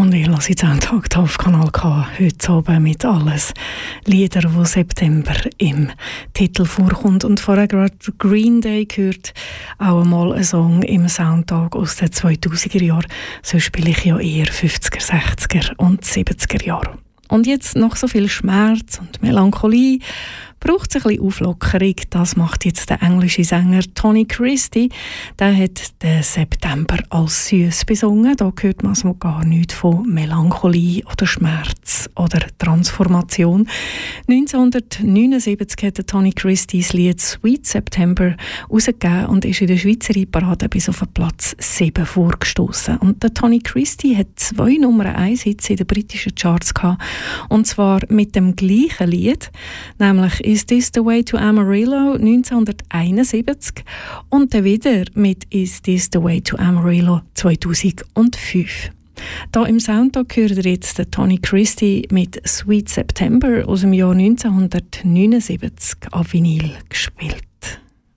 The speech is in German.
Und ich lasse jetzt einen Tag hier auf Kanal K heute Abend mit alles Lieder, wo September im Titel vorkommt. Und vorher gerade Green Day gehört, auch einmal ein Song im Soundtag aus den 2000er Jahren. So spiele ich ja eher 50er, 60er und 70er Jahre. Und jetzt noch so viel Schmerz und Melancholie, braucht es ein bisschen Auflockerung. Das macht jetzt der englische Sänger Tony Christie. Der hat den September als süß besungen. Da hört man also gar nichts von Melancholie oder Schmerz oder Transformation. 1979 hat Tony Christie das Lied «Sweet September» herausgegeben und ist in der Schweizer Hitparade bis auf Platz 7 vorgestoßen. Und der Tony Christie hat 2 Nummer 1 Hits in den britischen Charts gehabt. Und zwar mit dem gleichen Lied, nämlich «Is This the Way to Amarillo» 1971 und dann wieder mit «Is This the Way to Amarillo» 2005. Da im Soundtrack hört ihr jetzt den Tony Christie mit «Sweet September» aus dem Jahr 1979 auf Vinyl gespielt.